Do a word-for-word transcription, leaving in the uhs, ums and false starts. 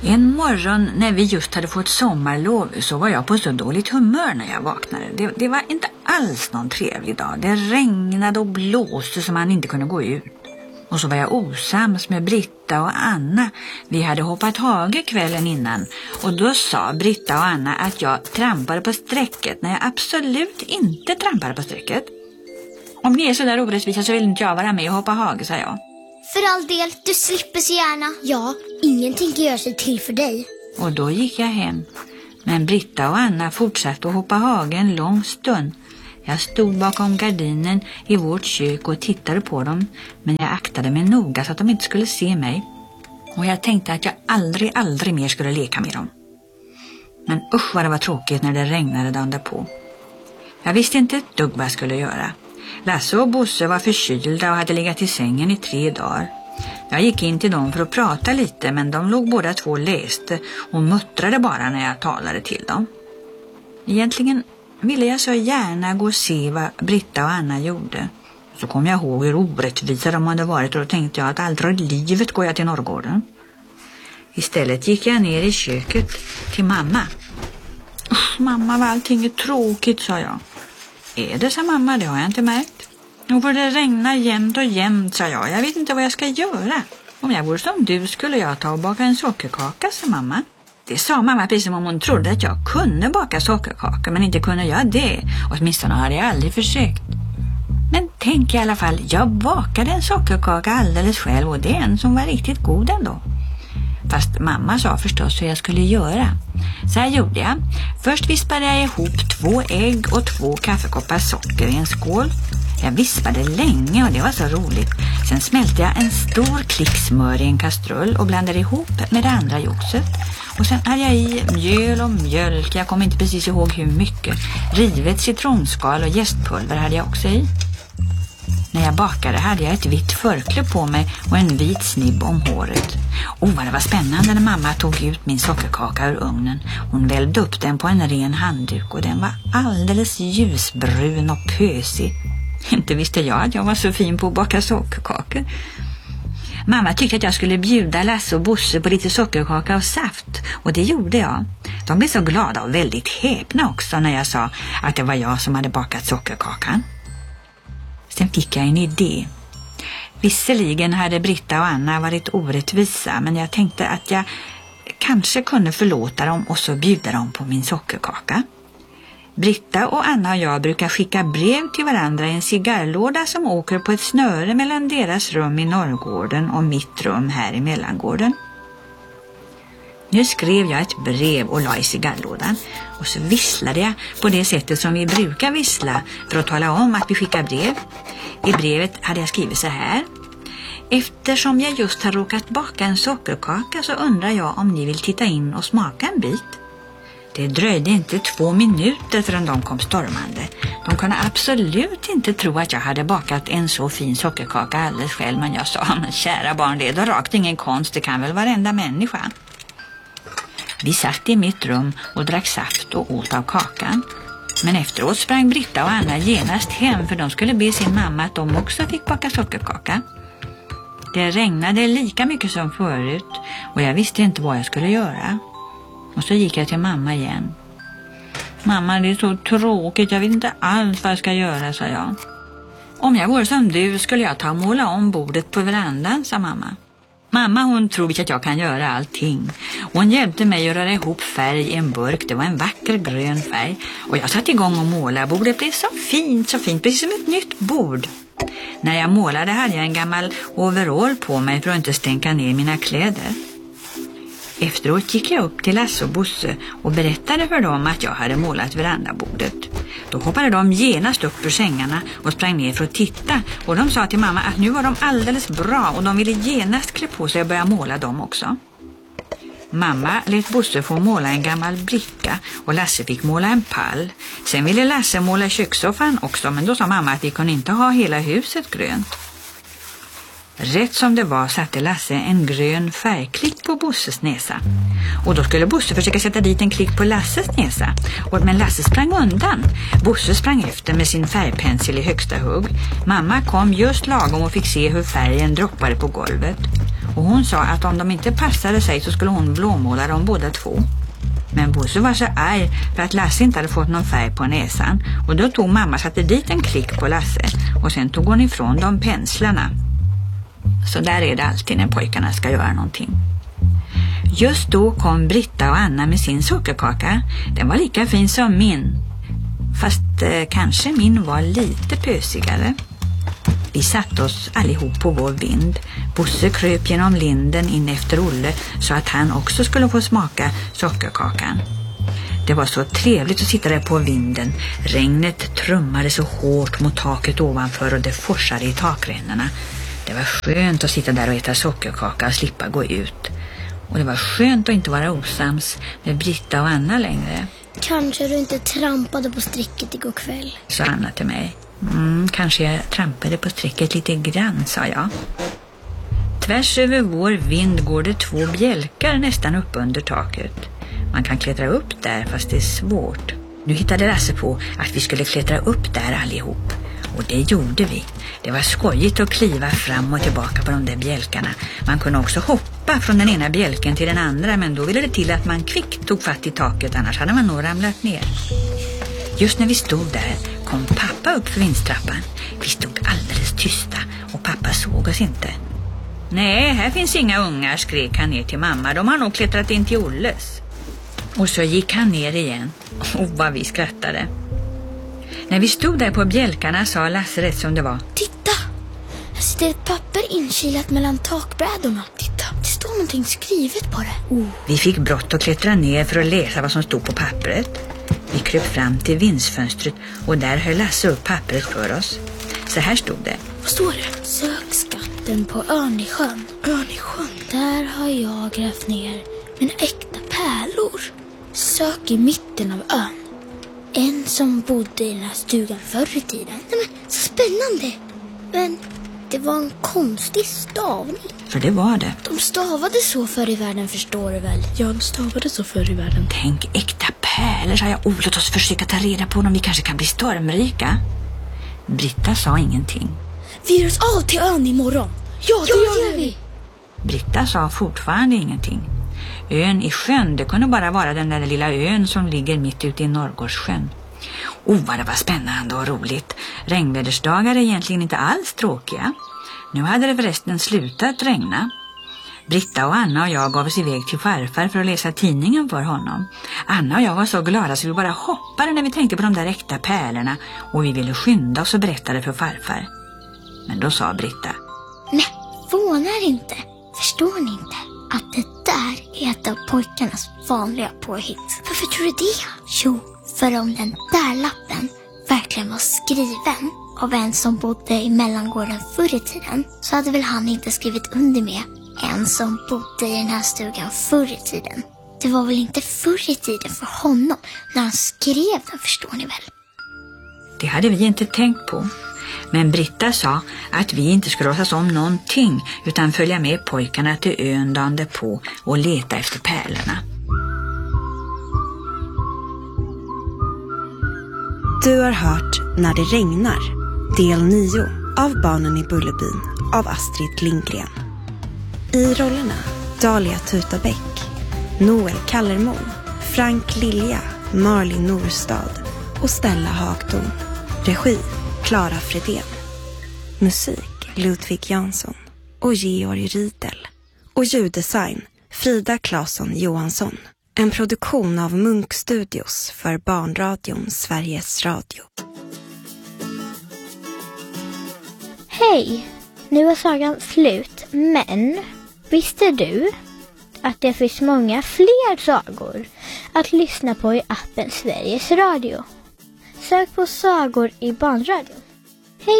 En morgon när vi just hade fått sommarlov så var jag på så dåligt humör när jag vaknade. Det, det var inte alls någon trevlig dag. Det regnade och blåste så man inte kunde gå ut. Och så var jag osams med Britta och Anna. Vi hade hoppat hage kvällen innan. Och då sa Britta och Anna att jag trampade på strecket när jag absolut inte trampade på strecket. Om ni är så där orättvisa så vill inte jag vara med och hoppa hage, sa jag. För all del, du slipper så gärna. Ja, ingenting kan göra sig till för dig. Och då gick jag hem. Men Britta och Anna fortsatte att hoppa hage en lång stund. Jag stod bakom gardinen i vårt kök och tittade på dem. Men jag aktade mig noga så att de inte skulle se mig. Och jag tänkte att jag aldrig, aldrig mer skulle leka med dem. Men usch vad det var tråkigt när det regnade dagen därpå. Jag visste inte ett dugg vad jag skulle göra. Lasse och Bosse var förkylda och hade legat i sängen i tre dagar. Jag gick in till dem för att prata lite, men de låg båda två och läste och muttrade bara när jag talade till dem. Egentligen ville jag så gärna gå och se vad Britta och Anna gjorde. Så kom jag ihåg hur orättvisa de hade varit och då tänkte jag att aldrig i livet går jag till Norrgården. Istället gick jag ner i köket till mamma. Mamma, vad allting är tråkigt, sa jag. Är det, sa mamma, det har jag inte märkt. Och för det regnar jämt och jämt, sa jag. Jag vet inte vad jag ska göra. Om jag vore som du skulle jag ta och baka en sockerkaka, sa mamma. Det sa mamma precis som om hon trodde att jag kunde baka sockerkaka, men inte kunde jag det. Åtminstone hade jag aldrig försökt. Men tänk i alla fall, jag bakade en sockerkaka alldeles själv och det är en som var riktigt god ändå. Fast mamma sa förstås hur jag skulle göra. Så här gjorde jag. Först vispade jag ihop två ägg och två kaffekoppar socker i en skål. Jag vispade länge och det var så roligt. Sen smälte jag en stor klick smör i en kastrull och blandade ihop med det andra joxet. Och sen hade jag i mjöl och mjölk, jag kommer inte precis ihåg hur mycket. Rivet citronskal och jästpulver hade jag också i. När jag bakade hade jag ett vitt förkläde på mig och en vit snibb om håret. Åh, vad det var spännande när mamma tog ut min sockerkaka ur ugnen. Hon välvde upp den på en ren handduk och den var alldeles ljusbrun och pösig. Inte visste jag att jag var så fin på att baka sockerkakor. Mamma tyckte att jag skulle bjuda Lasse och Bosse på lite sockerkaka och saft. Och det gjorde jag. De blev så glada och väldigt häpna också när jag sa att det var jag som hade bakat sockerkakan. Sen fick jag en idé. Visserligen hade Britta och Anna varit orättvisa, men jag tänkte att jag kanske kunde förlåta dem och så bjuda dem på min sockerkaka. Britta och Anna och jag brukar skicka brev till varandra i en cigarrlåda som åker på ett snöre mellan deras rum i Norrgården och mitt rum här i Mellangården. Nu skrev jag ett brev och la i cigarrlådan och så visslade jag på det sättet som vi brukar vissla för att tala om att vi skickar brev. I brevet hade jag skrivit så här: eftersom jag just har råkat baka en sockerkaka så undrar jag om ni vill titta in och smaka en bit. Det dröjde inte två minuter förrän de kom stormande. De kunde absolut inte tro att jag hade bakat en så fin sockerkaka alldeles själv, men jag sa, men kära barn, det är då rakt ingen konst, det kan väl varenda människa. Vi satt i mitt rum och drack saft och åt av kakan. Men efteråt sprang Britta och Anna genast hem för de skulle be sin mamma att de också fick baka sockerkaka. Det regnade lika mycket som förut och jag visste inte vad jag skulle göra. Och så gick jag till mamma igen. Mamma, det är så tråkigt, jag vet inte alls vad jag ska göra, sa jag. Om jag vore som du skulle jag ta och måla om bordet på verandan, sa mamma. Mamma, hon tror att jag kan göra allting. Hon hjälpte mig att röra ihop färg i en burk. Det var en vacker grön färg. Och jag satte igång och måla. Bordet blev så fint, så fint. Precis som ett nytt bord. När jag målade hade jag en gammal overall på mig för att inte stänka ner mina kläder. Efteråt gick jag upp till Lasse och Bosse och berättade för dem att jag hade målat verandabordet. Då hoppade de genast upp ur sängarna och sprang ner för att titta. Och de sa till mamma att nu var de alldeles bra och de ville genast klä på sig och börja måla dem också. Mamma lät Bosse få måla en gammal bricka och Lasse fick måla en pall. Sen ville Lasse måla kökssoffan också, men då sa mamma att vi kunde inte ha hela huset grönt. Rätt som det var satte Lasse en grön färgklick på Bosses näsa. Och då skulle Bosse försöka sätta dit en klick på Lasses näsa. Och, men Lasse sprang undan. Bosse sprang efter med sin färgpensel i högsta hugg. Mamma kom just lagom och fick se hur färgen droppade på golvet. och hon sa att om de inte passade sig så skulle hon blåmåla dem båda två. Men Bosse var så arg för att Lasse inte hade fått någon färg på näsan, och då tog mamma satte dit en klick på Lasse och sen tog hon ifrån dem penslarna. Så där är det alltid när pojkarna ska göra någonting. Just då kom Britta och Anna med sin sockerkaka. Den var lika fin som min, fast eh, kanske min var lite pösigare. Vi satt oss allihop på vår vind. Bosse kröp genom linden in efter Olle så att han också skulle få smaka sockerkakan. Det var så trevligt att sitta där på vinden. Regnet trummade så hårt mot taket ovanför och det forsade i takrännorna. Det var skönt att sitta där och äta sockerkaka och slippa gå ut. Och det var skönt att inte vara osams med Britta och Anna längre. Kanske du inte trampade på stricket igår kväll, sa Anna till mig. Mm, kanske jag trampade på stricket lite grann, sa jag. Tvärs över vår vind går det två bjälkar nästan upp under taket. Man kan klättra upp där fast det är svårt. Nu hittade Lasse på att vi skulle klättra upp där allihop. Och det gjorde vi. Det var skojigt att kliva fram och tillbaka på de där bjälkarna. Man kunde också hoppa från den ena bjälken till den andra, men då ville det till att man kvickt tog fatt i taket, annars hade man nog ramlat ner. Just när vi stod där kom pappa upp för vindstrappan. Vi stod alldeles tysta och pappa såg oss inte. Nej, här finns inga ungar, skrek han ner till mamma. De har nog klättrat in till Olles. Och så gick han ner igen. Och vad vi skrattade. När vi stod där på bjälkarna sa Lasse rätt som det var: Titta! Här sitter ett papper inkilat mellan takbrädorna. Titta, det står någonting skrivet på det. Oh. Vi fick brått att klättra ner för att läsa vad som stod på pappret. Vi kröp fram till vindsfönstret och där höll Lasse upp pappret för oss. Så här stod det. Vad står det? Sök skatten på ön i sjön. Ön i sjön? Där har jag grävt ner mina äkta pärlor. Sök i mitten av ön. En som bodde i den här stugan förr i tiden. Nej, men så spännande. Men det var en konstig stavning. För det var det. De stavade så förr i världen, förstår du väl? Ja, de stavade så förr i världen. Tänk, äkta pärlor, sa jag. Oh, låt oss försöka ta reda på dem. Vi kanske kan bli stormrika. Britta sa ingenting. Vi ger oss av till ön imorgon. Ja, det ja, gör vi. Britta sa fortfarande ingenting. Ön i sjön, det kunde bara vara den där lilla ön som ligger mitt ute i Norrgårdssjön. Oh, vad det var spännande och roligt. Regnvädersdagar är egentligen inte alls tråkiga. Nu hade det förresten slutat regna. Britta och Anna och jag gav oss iväg till farfar för att läsa tidningen för honom. Anna och jag var så glada så vi bara hoppade när vi tänkte på de där äkta pärlorna, och vi ville skynda oss och berätta det för farfar. Men då sa Britta: Nej, vånar inte. Förstår ni inte att det där är ett av pojkarnas vanliga påhitt? Varför tror du det? Jo, för om den där lappen verkligen var skriven av en som bodde i mellangården förr i tiden, så hade väl han inte skrivit under med en som bodde i den här stugan förr i tiden. Det var väl inte förr i tiden för honom när han skrev den, förstår ni väl? Det hade vi inte tänkt på. Men Britta sa att vi inte skulle låtsas om någonting utan följa med pojkarna till ön dagen därpå och leta efter pärlorna. Du har hört När det regnar, del nio av Barnen i Bullerbyn av Astrid Lindgren. I rollerna Dahlia Tutabäck, Noel Kallermo, Frank Lilja, Marlin Norstad och Stella Hagtorn. Regi Clara Fredén. Musik Ludvig Jansson och Georg Riedel. Och ljuddesign Frida Claesson Johansson. En produktion av Munk Studios för Barnradion Sveriges Radio. Hej, nu är sagan slut, men visste du att det finns många fler sagor att lyssna på i appen Sveriges Radio? Sök på sagor i Barnradion.